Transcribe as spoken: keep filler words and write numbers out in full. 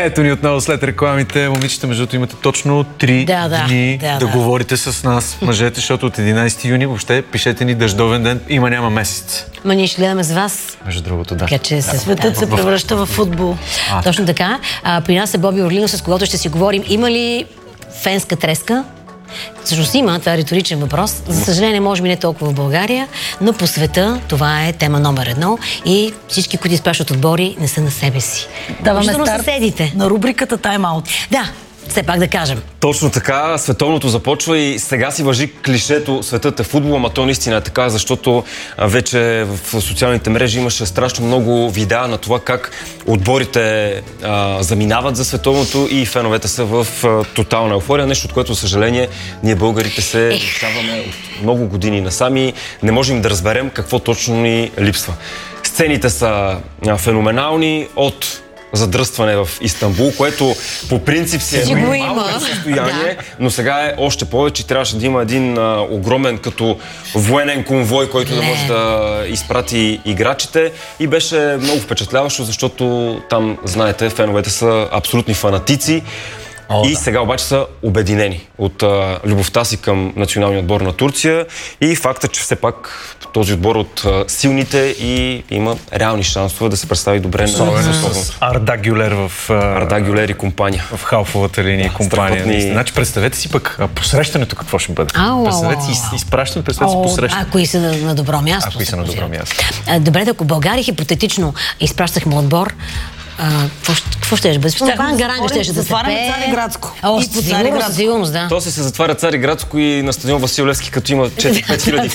Ето ни отново след рекламите. Момичета, между другото, имате точно три да, да, дни да, да, да говорите с нас, мъжете, защото от единайсети юни въобще пишете ни дъждовен ден, има няма месец. Ма ние ще гледаме с вас. Между другото, да. Така че се Светът да. се превръща в футбол. А, Точно така. А, при нас е Боби Орлинов, с когото ще си говорим. Има ли фенска треска? Всъщност има, това е риторичен въпрос. За съжаление, може би не толкова в България, но по света това е тема номер едно и всички, които изпращат отбори, не са на себе си. Даваме старт съседите на рубриката Тайм-аут. Да, все пак да кажем. Точно така, световното започва и сега си важи клишето "светът е футбол", ама то наистина е така, защото вече в социалните мрежи имаше страшно много видеа на това как отборите а, заминават за световното и феновете са в а, тотална еуфория, нещо от което, за съжаление, ние българите се лишаваме от много години насами. Не можем да разберем какво точно ни липсва. Сцените са а, феноменални, от задръстване в Истанбул, което по принцип си е малко състояние, но сега е още повече. Трябваше да има един а, огромен като военен конвой, който да може да изпрати играчите, и беше много впечатляващо, защото там, знаете, феновете са абсолютни фанатици. О, и да. Сега обаче са обединени от а, любовта си към националния отбор на Турция и факта, че все пак този отбор от а, силните и има реални шансове да се представи добре на световното. Арда Гюлер в... А... Арда Гюлер и компания. В халфовата линия да, компания. Страхотни... Значи представете си пък посрещането какво ще бъде. Ау, представете си ау, изпращането, представете си посрещането. Ако и са на, на добро място. Ако и са на добро място. Добре, ако България хипотетично изпращахме отбор, какво ще бъде? Ван Гаранга ще да се пее. Цариградско. О, сигурност, сигурност, да. То се се затваря Цариградско и на стадион Васил Левски, като има четири-пет хиляди